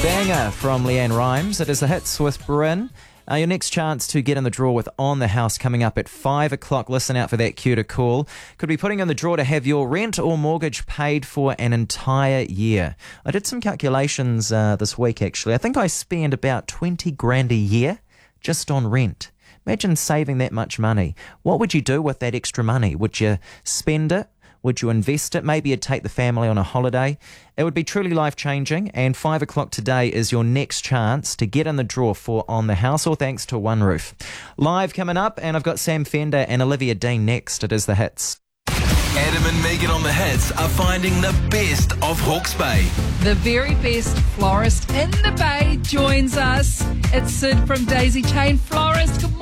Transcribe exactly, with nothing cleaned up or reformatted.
Banger from Leanne Rimes. It is the hits with Bryn. Uh, your next chance to get in the draw with On the House coming up at five o'clock. Listen out for that cue to call. Could be putting in the draw to have your rent or mortgage paid for an entire year. I did some calculations uh, this week, actually. I think I spend about twenty grand a year just on rent. Imagine saving that much money. What would you do with that extra money? Would you spend it? Would you invest it? Maybe you'd take the family on a holiday. It would be truly life-changing, and five o'clock today is your next chance to get in the draw for On the House, all thanks to One Roof. Live coming up, and I've got Sam Fender and Olivia Dean next. It is the hits. Adam and Megan on the hits are finding the best of Hawke's Bay. The very best florist in the Bay joins us. It's Sid from Daisy Chain Florist. Good morning.